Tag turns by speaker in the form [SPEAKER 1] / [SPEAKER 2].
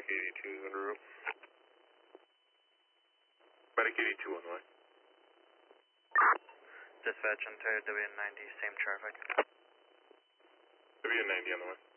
[SPEAKER 1] 82 is en route. Medic 82 on the way.
[SPEAKER 2] Dispatch Ontario WN90, same traffic.
[SPEAKER 1] WN90 on the way.